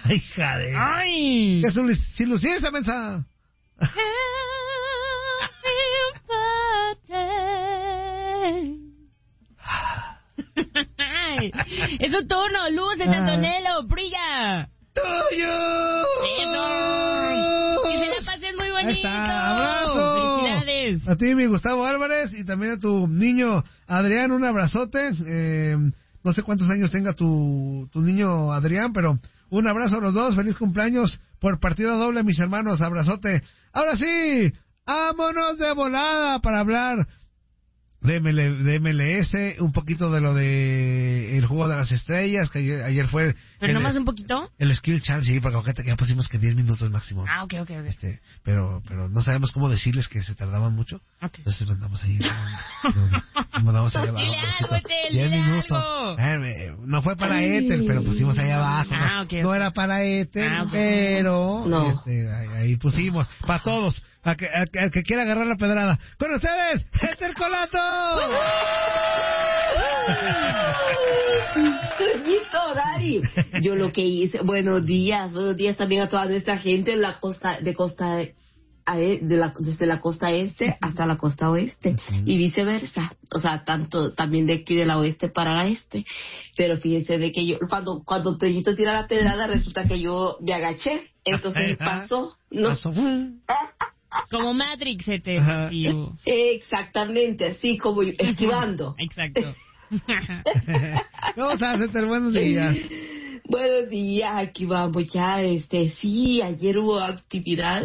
Hija de... ¡Ay! ¡Que sin lucir esa mensa! Ay, es su turno, luces, Antonello, brilla. ¡Tuyo! ¡Eso! ¡Que se la pasen muy bonito! Ahí está, ¡abrazo! ¡Felicidades! A ti, mi Gustavo Álvarez, y también a tu niño Adrián, un abrazote. No sé cuántos años tenga tu niño Adrián, pero un abrazo a los dos. Feliz cumpleaños por partida doble, mis hermanos. Abrazote. Ahora sí, vámonos de volada para hablar de MLS, un poquito de lo de el juego de las estrellas, que ayer fue... ¿Pero nomás un poquito? El Skill Challenge, sí, porque ojete, que ya pusimos que 10 minutos máximo. Ah, ok. Pero no sabemos cómo decirles que se tardaban mucho. Okay. Entonces lo andamos ahí. Lo mandamos ahí abajo. Dile algo, Etel, 10 dile minutos. algo. No fue para Etel, pero pusimos ahí abajo. No era para Etel, pero no. Ahí pusimos. Para todos. Al que quiera agarrar la pedrada. Con ustedes, Etel Colato. Toñito, Dari. Yo lo que hice, buenos días también a toda nuestra gente en la costa, desde la costa este hasta la costa oeste, y viceversa, o sea, tanto también de aquí de la oeste para la este. Pero fíjense de que yo, cuando Toñito tira la pedrada, resulta que yo me agaché, entonces pasó, ¿no? Como Matrix, exactamente, así como esquivando. Exacto. ¿Cómo estás, Esther? Buenos días. Buenos días, aquí vamos ya. Sí, ayer hubo actividad,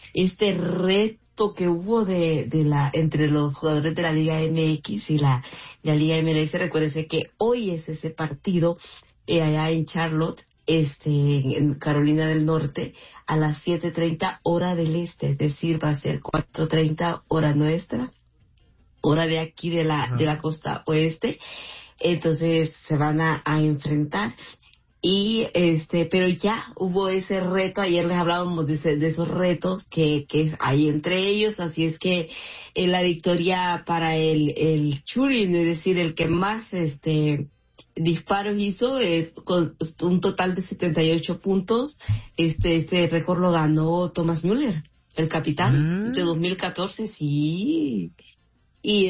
reto que hubo entre los jugadores de la Liga MX y la Liga MLS. Recuérdense que hoy es ese partido allá en Charlotte, en Carolina del Norte, a las 7:30 hora del este, es decir, va a ser 4:30 hora nuestra, hora de aquí de la costa oeste. Entonces se van a enfrentar, y pero ya hubo ese reto. Ayer les hablábamos de esos retos que hay entre ellos, así es que la victoria para el shooting, es decir, el que más disparos hizo, con un total de 78 puntos. Este récord lo ganó Thomas Müller, el capitán de 2014, sí. Y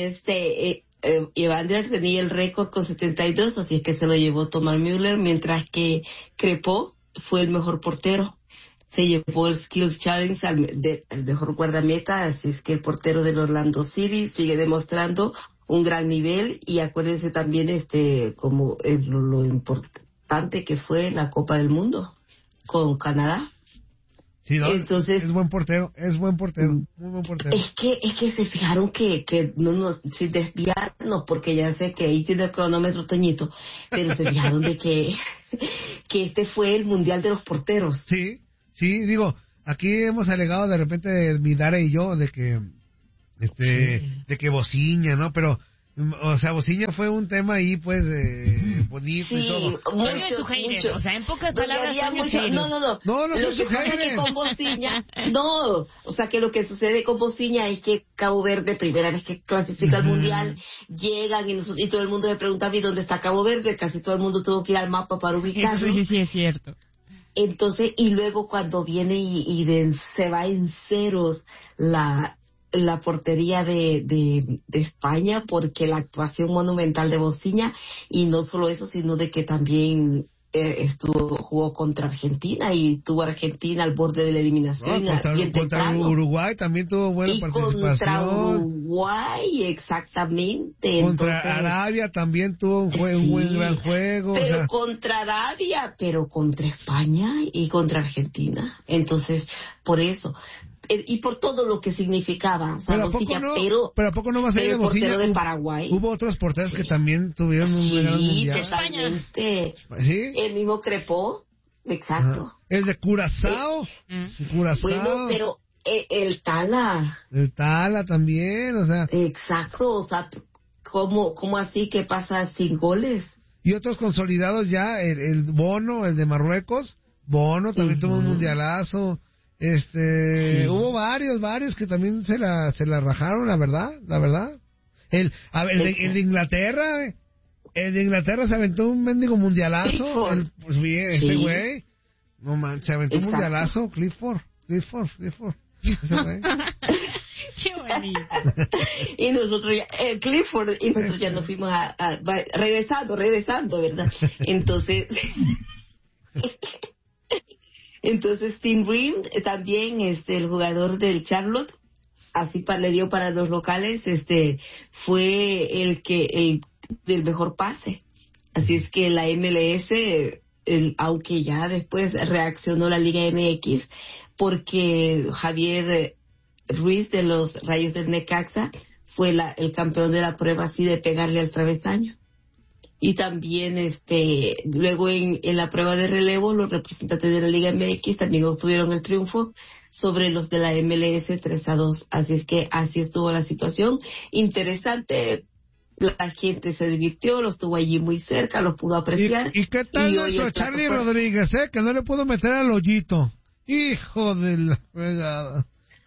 Evander tenía el récord con 72, así es que se lo llevó Thomas Müller, mientras que Crepó fue el mejor portero. Se llevó el Skills Challenge al mejor guardameta, así es que el portero del Orlando City sigue demostrando un gran nivel. Y acuérdense también como lo importante que fue la Copa del Mundo con Canadá. Sí, no, entonces, es buen portero, muy buen portero. Es que se fijaron que no nos, sin desviarnos, porque ya sé que ahí tiene el cronómetro Toñito, pero se fijaron de que este fue el mundial de los porteros. Sí, digo, aquí hemos alegado de repente mi Dara y yo de que de que Bociña, ¿no? Pero o sea, Bociña fue un tema ahí, pues, bonito y todo. Muchos. O sea, en pocas palabras, no. Lo que pasa es que con Bociña, o sea, que lo que sucede con Bociña es que Cabo Verde, primera vez que clasifica al Mundial, llegan y todo el mundo se pregunta, ¿y dónde está Cabo Verde? Casi todo el mundo tuvo que ir al mapa para ubicarlo. Eso sí es cierto. Entonces, y luego cuando viene se va en ceros la portería de España, porque la actuación monumental de Bociña, y no solo eso, sino de que también jugó contra Argentina, y tuvo Argentina al borde de la eliminación. Contra Uruguay también tuvo buena participación. Contra Uruguay, exactamente. Contra Arabia también tuvo un buen gran juego. Pero contra Arabia, pero contra España y contra Argentina. Entonces, por eso. Y por todo lo que significaba, o sea, pero Bociña, pero ¿a poco no más allá de Bociña? De Paraguay. Hubo otros porteros que también tuvieron un gran mundial. Totalmente. ¿Sí? El mismo Crepó, exacto. El de Curazao. Curazao. Bueno, pero el Tala. El Tala también, o sea. Exacto, o sea, ¿cómo así que pasa sin goles? Y otros consolidados ya, el Bono, el de Marruecos. Bono también tuvo un mundialazo. Hubo varios que también se la rajaron, la verdad. El de Inglaterra, se aventó un mendigo mundialazo, güey. No manches, aventó un mundialazo, Clifford. Ese güey. Qué bonito. Y nosotros ya, Clifford, y nosotros ya nos fuimos regresando, ¿verdad? Entonces Tim Ream, también el jugador del Charlotte, así le dio para los locales, fue del mejor pase. Así es que la MLS, aunque ya después reaccionó la Liga MX, porque Javier Ruiz de los Rayos del Necaxa fue el campeón de la prueba así de pegarle al travesaño. Y también luego en la prueba de relevo los representantes de la Liga MX también obtuvieron el triunfo sobre los de la MLS 3-2. Así es que así estuvo la situación. Interesante. La gente se divirtió, los tuvo allí muy cerca, los pudo apreciar. ¿Y qué tal nuestro Charlie Rodríguez, que no le pudo meter al hoyito? Hijo de la fregada.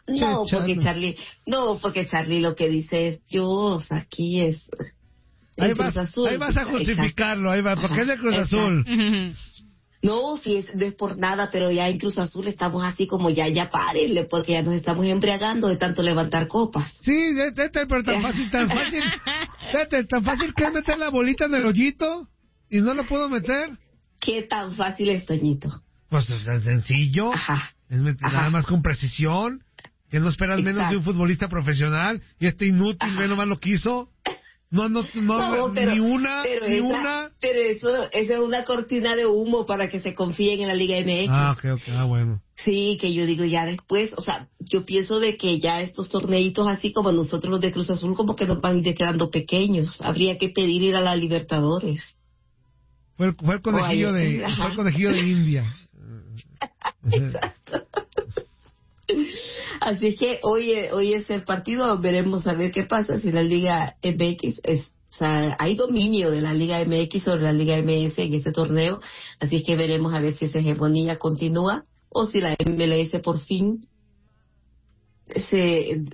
Porque Charlie lo que dice es, Dios, aquí es... Ahí vas a justificarlo, ahí va, porque es de Cruz Azul. No, fíjese, no es por nada, pero ya en Cruz Azul estamos así como ya párenle, porque ya nos estamos embriagando de tanto levantar copas. Sí, pero tan fácil que es meter la bolita en el hoyito y no lo puedo meter. ¿Qué tan fácil es, Toñito? Pues es sencillo. Ajá. Es nada más con precisión, que no esperas menos de un futbolista profesional, y inútil, ve nomás lo que hizo. Ni una. Pero esa es una cortina de humo para que se confíen en la Liga MX. Ok, bueno. Sí, que yo digo ya después, o sea, yo pienso de que ya estos torneitos así como nosotros los de Cruz Azul como que nos van a ir quedando pequeños. Habría que pedir ir a la Libertadores. Fue el conejillo de India. Exacto. Así es que hoy es el partido, veremos a ver qué pasa si la Liga MX hay dominio de la Liga MX sobre la Liga MS en este torneo, así es que veremos a ver si esa hegemonía continúa o si la MLS por fin se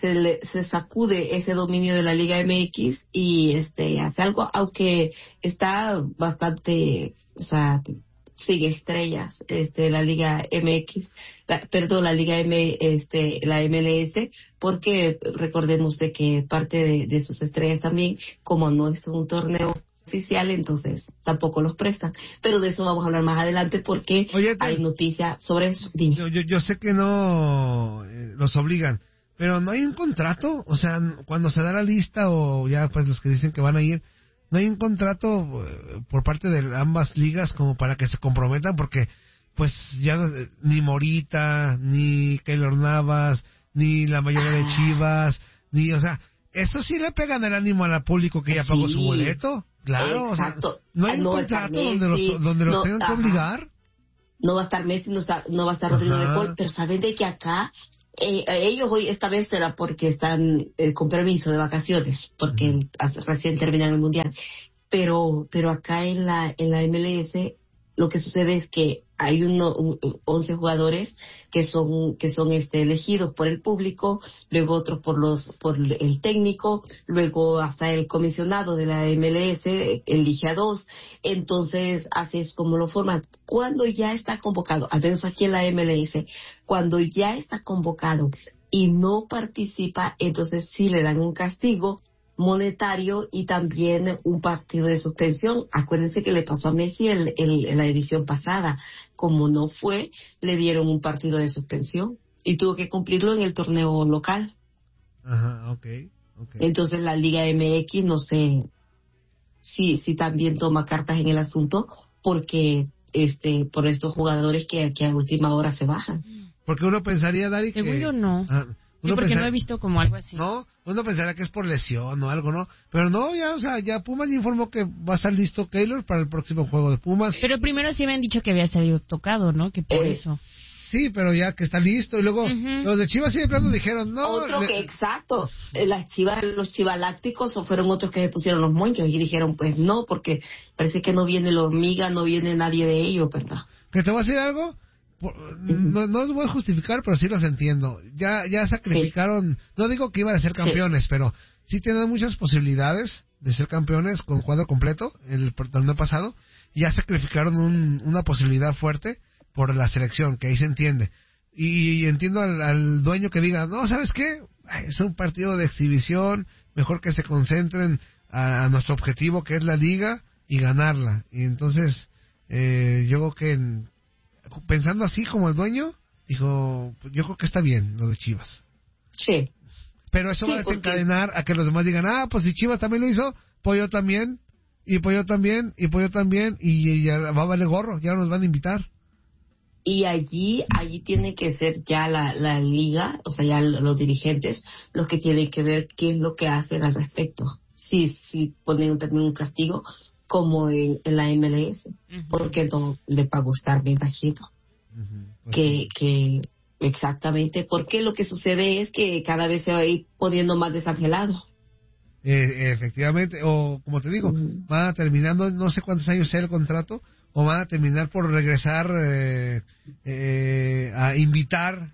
sacude ese dominio de la Liga MX y hace algo, aunque está bastante, sigue estrellas la Liga MX, la Liga la MLS, porque recordemos de que parte de sus estrellas también, como no es un torneo oficial, entonces tampoco los prestan, pero de eso vamos a hablar más adelante porque hay noticia sobre eso. Dime. Yo sé que no los obligan, pero no hay un contrato, o sea, cuando se da la lista o ya pues los que dicen que van a ir, no hay un contrato por parte de ambas ligas como para que se comprometan, porque pues ya ni Morita, ni Keylor Navas, ni la mayoría de Chivas, o sea, eso sí le pegan el ánimo al público que ya pagó su boleto. Claro, exacto. O sea, no hay un contrato donde los tengan que obligar. No va a estar Messi, no va a estar Rodrigo de Paul, pero saben de que acá ellos hoy esta vez será porque están con permiso de vacaciones, porque recién terminaron el mundial, pero acá en la MLS lo que sucede es que hay 11 jugadores que son elegidos por el público, luego otros por el técnico, luego hasta el comisionado de la MLS elige a 2, entonces así es como lo forman. Cuando ya está convocado, al menos aquí en la MLS, cuando ya está convocado y no participa, entonces sí le dan un castigo monetario y también un partido de suspensión. Acuérdense que le pasó a Messi en la edición pasada. Como no fue, le dieron un partido de suspensión y tuvo que cumplirlo en el torneo local. Ajá, okay. Entonces la Liga MX no sé si también toma cartas en el asunto porque por estos jugadores que a última hora se bajan. Porque uno pensaría, Dari, que... Según yo no. Yo porque no he visto como algo así. No, uno pensaría que es por lesión o algo, ¿no? Pero no, ya Pumas ya informó que va a estar listo Keylor para el próximo juego de Pumas. Pero primero sí me han dicho que había salido tocado, ¿no? Que por eso. Sí, pero ya que está listo. Y luego los de Chivas sí de plano dijeron, no. Exacto. Los chivalácticos fueron otros que se pusieron los moños y dijeron, pues no, porque parece que no viene la hormiga, no viene nadie de ellos, ¿verdad? ¿Que te voy a decir algo? No los voy a justificar, pero sí los entiendo. Ya sacrificaron, no digo que iban a ser campeones, pero sí tienen muchas posibilidades de ser campeones con cuadro completo el torneo pasado. Ya sacrificaron una posibilidad fuerte por la selección, que ahí se entiende. Y entiendo al dueño que diga, no, ¿sabes qué? Ay, es un partido de exhibición, mejor que se concentren a nuestro objetivo, que es la liga, y ganarla. Y entonces, yo creo que pensando así como el dueño, dijo, yo creo que está bien lo de Chivas. Sí. Pero eso va a desencadenar a que los demás digan, pues si Chivas también lo hizo, pues yo también, y pues yo también, y pues yo también, y ya va a valer gorro, ya nos van a invitar. Y allí tiene que ser ya la liga, o sea, ya los dirigentes, los que tienen que ver qué es lo que hacen al respecto. Si ponen también un castigo, como en la MLS, porque no le va a gustar, me imagino. Pues que exactamente, porque lo que sucede es que cada vez se va a ir poniendo más desangelado. Efectivamente, o como te digo, van a terminando, no sé cuántos años sea el contrato, o van a terminar por regresar a invitar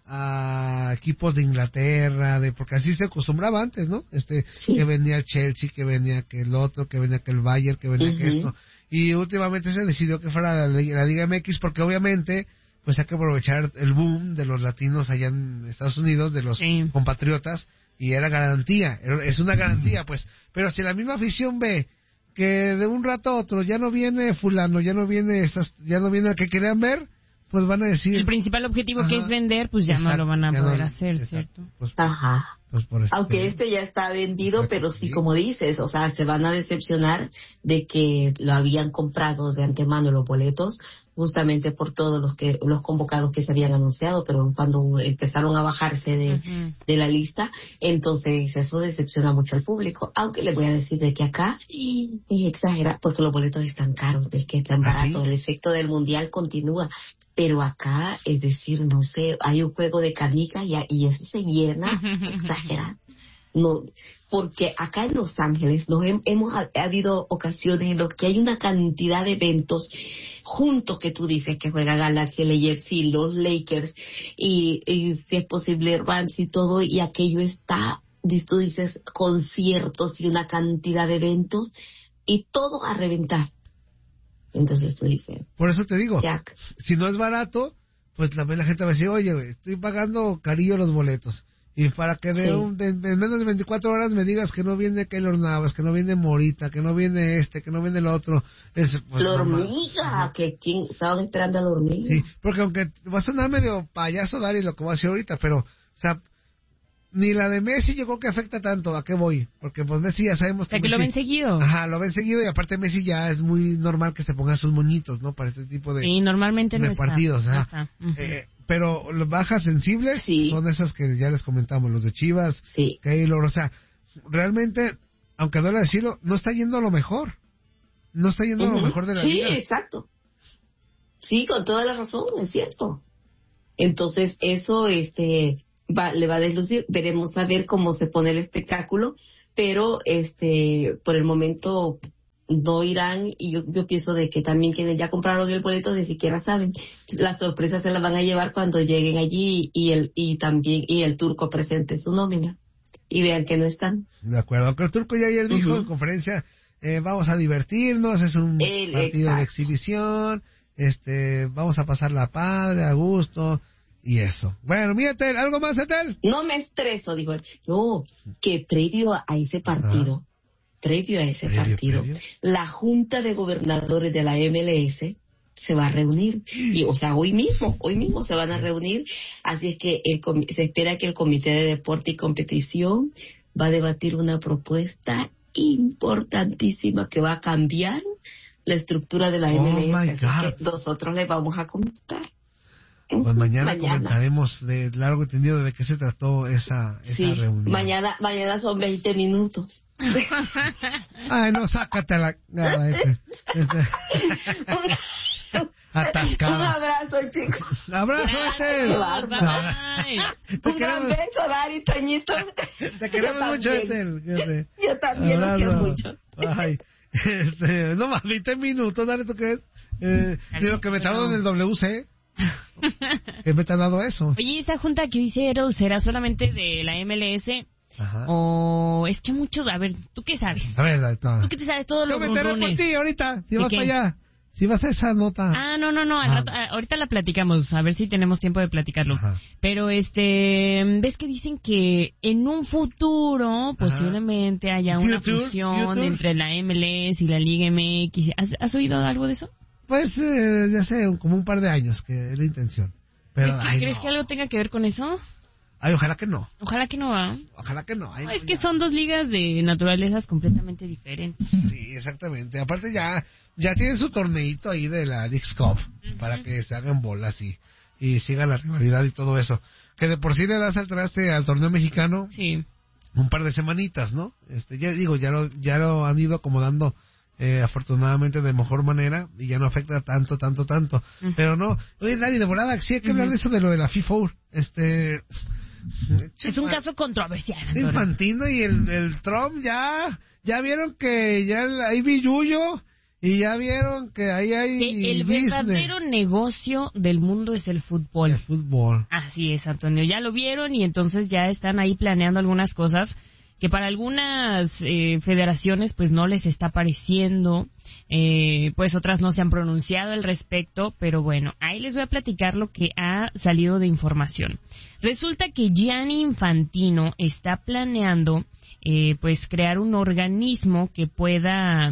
a equipos de Inglaterra, porque así se acostumbraba antes, ¿no? Sí. Que venía el Chelsea, que venía que el otro, que venía que el Bayern, que venía que esto, y últimamente se decidió que fuera la Liga MX, porque obviamente pues hay que aprovechar el boom de los latinos allá en Estados Unidos, de los compatriotas, y era garantía, es una garantía, pues. Pero si la misma afición ve que de un rato a otro ya no viene fulano, ya no viene el que querían ver, pues van a decir... El principal objetivo que es vender, pues ya no lo van a poder hacer, ¿cierto? Pues, Ajá. Pues por eso aunque ya está vendido, pero sí, como dices, o sea, se van a decepcionar de que lo habían comprado de antemano los boletos, justamente por todos los convocados que se habían anunciado, pero cuando empezaron a bajarse de la lista, entonces eso decepciona mucho al público. Aunque les voy a decir de que acá es exagera, porque los boletos están caros, del que es tan barato, el efecto del mundial continúa. Pero acá, es decir, no sé, hay un juego de canicas y eso se llena, exagerado. No, porque acá en Los Ángeles hemos habido ocasiones en las que hay una cantidad de eventos juntos que tú dices que juega Galaxy, el AFC, los Lakers y si es posible Rams y todo, y aquello está, tú dices, conciertos y una cantidad de eventos y todo a reventar. Entonces tú dices... Por eso te digo, si no es barato, pues la gente va a decir, oye, estoy pagando carillo los boletos. Y para que en menos de 24 horas me digas que no viene Keylor Navas, que no viene Morita, que no viene que no viene el otro. Pues, la hormiga, estaban esperando a la hormiga. Sí, porque aunque va a sonar medio payaso, Dari, lo que voy a decir ahorita, pero, o sea, ni la de Messi yo creo que afecta tanto. ¿A qué voy? Porque pues Messi ya sabemos que Messi, lo ven seguido. Ajá, lo ven seguido, y aparte Messi ya es muy normal que se ponga sus moñitos, ¿no? Para este tipo de... Sí, normalmente de no partidos. Está. Ajá. Pero las bajas sensibles son esas que ya les comentamos, los de Chivas, Keylor, o sea, realmente, aunque duele decirlo, no está yendo a lo mejor. No está yendo a lo mejor de la liga. Sí, exacto. Sí, con toda la razón, es cierto. Entonces, eso le va a deslucir. Veremos a ver cómo se pone el espectáculo, pero por el momento no irán, y yo pienso de que también quienes ya compraron el boleto ni siquiera saben. Las sorpresas se las van a llevar cuando lleguen allí y el turco presente su nómina y vean que no están. De acuerdo, aunque el turco ya ayer dijo en conferencia, vamos a divertirnos, es un partido de exhibición, vamos a pasarla padre, a gusto, y eso. Bueno, mira, Etel, ¿algo más, Etel? No me estreso, dijo él. No, que previo a ese partido, la Junta de Gobernadores de la MLS se va a reunir, y o sea, hoy mismo se van a reunir, así es que se espera que el Comité de Deporte y Competición va a debatir una propuesta importantísima que va a cambiar la estructura de la MLS, así que nosotros les vamos a comentar. Pues mañana comentaremos de largo y tendido de qué se trató esa reunión. Mañana son 20 minutos. Ay, no, sácate atascada. Un abrazo, chicos. Abrazo, Etel. Un gran beso, Dari, Toñito. Te queremos mucho, Etel. Yo también los quiero mucho. Ay, no más 20 minutos, Dari, ¿tú crees? Digo que me tardo en el WC. ¿Qué me te ha dado eso? Oye, esa junta que hicieron, ¿será solamente de la MLS? Ajá. O es que muchos, a ver, ¿tú qué sabes? A ver, no. ¿Tú qué te sabes todos los runrunes? Yo me enteré por ti ahorita, si vas para allá. Si vas a esa nota. No, al rato, ahorita la platicamos, a ver si tenemos tiempo de platicarlo. Ajá. Pero ves que dicen que en un futuro posiblemente haya una fusión entre la MLS y la Liga MX. ¿Has oído algo de eso? Pues desde hace como un par de años que es la intención. Pero, ¿Crees que algo tenga que ver con eso? Ay, ojalá que no. Ojalá que no, ¿ah? Ojalá que no. Ay, es que son dos ligas de naturalezas completamente diferentes. Sí, exactamente. Aparte ya tienen su torneito ahí de la Leagues Cup para que se hagan bolas y siga la rivalidad y todo eso. Que de por sí le das al traste al torneo mexicano. Sí. Un par de semanitas, ¿no? Ya lo han ido acomodando afortunadamente de mejor manera y ya no afecta tanto. Pero no, oye, Dani, de volada, sí hay que hablar de eso de lo de la FIFA. Es un caso controversial, Antonio. Infantino y el Trump ya vieron que ya hay billullo y ya vieron que ahí hay que el verdadero negocio del mundo es el fútbol. El fútbol. Así es, Antonio. Ya lo vieron y entonces ya están ahí planeando algunas cosas que para algunas federaciones pues no les está pareciendo, pues otras no se han pronunciado al respecto, pero bueno, ahí les voy a platicar lo que ha salido de información. Resulta que Gianni Infantino está planeando pues crear un organismo que pueda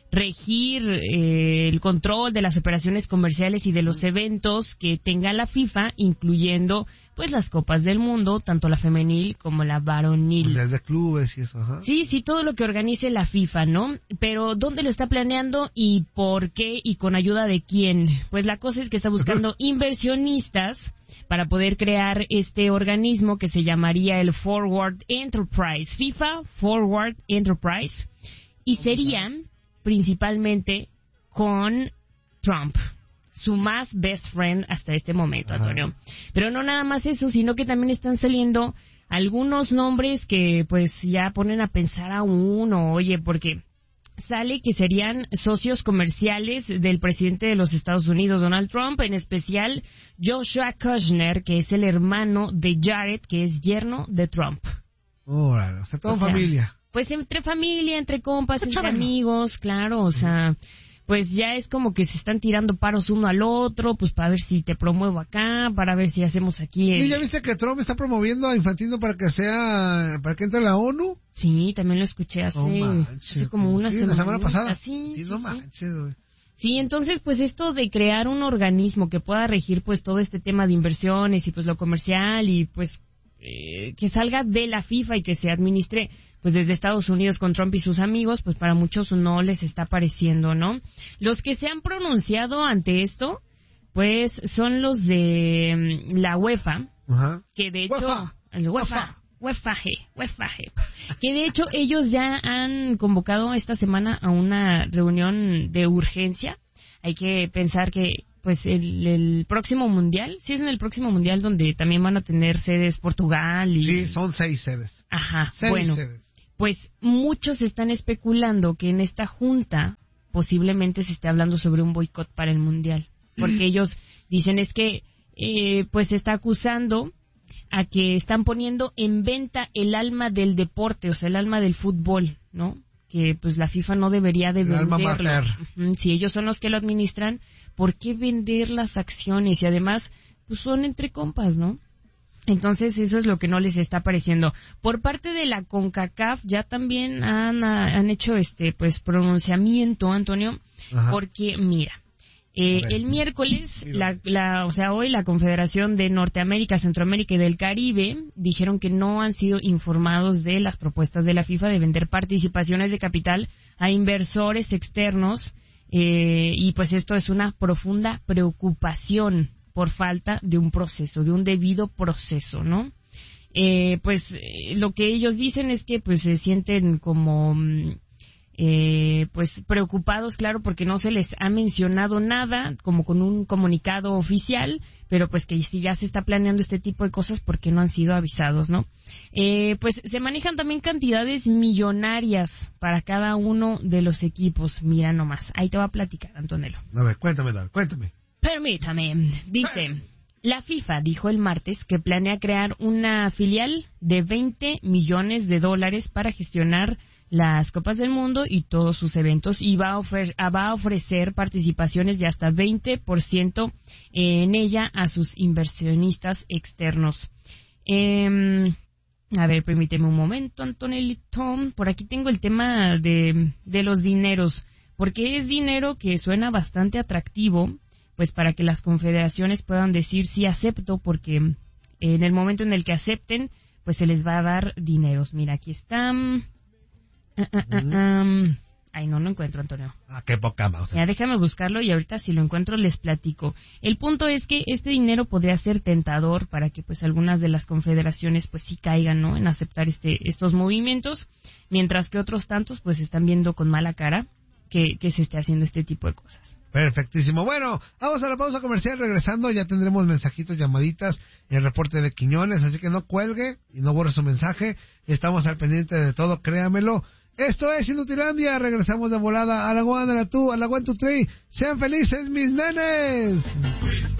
regir el control de las operaciones comerciales y de los eventos que tenga la FIFA, incluyendo pues las Copas del Mundo, tanto la femenil como la varonil. El de clubes y eso, ajá. Sí, todo lo que organice la FIFA, ¿no? Pero ¿dónde lo está planeando y por qué y con ayuda de quién? Pues la cosa es que está buscando inversionistas para poder crear este organismo que se llamaría el Forward Enterprise, FIFA Forward Enterprise, y serían principalmente con Trump, su más best friend hasta este momento, Antonio. Pero no nada más eso, sino que también están saliendo algunos nombres que pues ya ponen a pensar a uno, oye, porque sale que serían socios comerciales del presidente de los Estados Unidos, Donald Trump, en especial Joshua Kushner, que es el hermano de Jared, que es yerno de Trump. Órale, o sea, toda familia. Pues entre familia, entre compas, entre amigos, claro, o sea, pues ya es como que se están tirando paros uno al otro, pues para ver si te promuevo acá, para ver si hacemos aquí. ¿Y ya viste que Trump está promoviendo a Infantino para que entre a la ONU? Sí, también lo escuché hace como una semana. La semana pasada. Sí, no manches, güey. Sí, entonces, pues esto de crear un organismo que pueda regir pues todo este tema de inversiones y pues lo comercial y pues que salga de la FIFA y que se administre pues desde Estados Unidos con Trump y sus amigos, pues para muchos no les está pareciendo, ¿no? Los que se han pronunciado ante esto, pues son los de la UEFA, que de hecho... UEFA, que de hecho ellos ya han convocado esta semana a una reunión de urgencia. Hay que pensar que pues el próximo mundial, sí es en el próximo mundial donde también van a tener sedes Portugal y... Sí, son 6 sedes. Ajá, 6 sedes. Pues muchos están especulando que en esta junta posiblemente se esté hablando sobre un boicot para el mundial, porque ellos dicen es que pues se está acusando a que están poniendo en venta el alma del deporte, o sea, el alma del fútbol, ¿no? Que pues la FIFA no debería de venderlo. Si ellos son los que lo administran, ¿por qué vender las acciones? Y además, pues son entre compas, ¿no? Entonces eso es lo que no les está pareciendo. Por parte de la CONCACAF ya también han hecho pues pronunciamiento, Antonio, porque mira, el miércoles, hoy la Confederación de Norteamérica, Centroamérica y del Caribe dijeron que no han sido informados de las propuestas de la FIFA de vender participaciones de capital a inversores externos y pues esto es una profunda preocupación por falta de un proceso, de un debido proceso, ¿no? Lo que ellos dicen es que pues se sienten como pues preocupados, claro, porque no se les ha mencionado nada como con un comunicado oficial, pero pues que si ya se está planeando este tipo de cosas, porque no han sido avisados, ¿no? Pues se manejan también cantidades millonarias para cada uno de los equipos. Mira nomás, ahí te voy a platicar, Antonello. A ver, cuéntame. Permítame, dice, la FIFA dijo el martes que planea crear una filial de $20 millones para gestionar las Copas del Mundo y todos sus eventos, y va a ofrecer participaciones de hasta 20% en ella a sus inversionistas externos. A ver, permíteme un momento, Antonelito. Por aquí tengo el tema de los dineros, porque es dinero que suena bastante atractivo, pues para que las confederaciones puedan decir sí acepto, porque en el momento en el que acepten, pues se les va a dar dineros. Mira, aquí están. Ay, no encuentro, Antonio. Qué poca mouse. Ya, déjame buscarlo y ahorita si lo encuentro les platico. El punto es que este dinero podría ser tentador para que pues algunas de las confederaciones pues sí caigan, ¿no?, en aceptar estos movimientos, mientras que otros tantos pues están viendo con mala cara que se esté haciendo este tipo de cosas. Perfectísimo. Bueno, vamos a la pausa comercial. Regresando ya tendremos mensajitos, llamaditas, el reporte de Quiñones, así que no cuelgue y no borre su mensaje. Estamos al pendiente de todo, créamelo. Esto es Inutilandia. Regresamos de volada a la One, a la 2, a la 1, 2, 3. Sean felices, mis nenes.